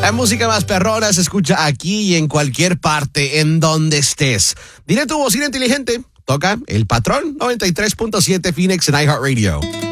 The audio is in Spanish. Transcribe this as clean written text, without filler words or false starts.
La música más perrona se escucha aquí y en cualquier parte, en donde estés. Dile tu bocina inteligente. Toca El Patrón 93.7 Phoenix en iHeartRadio.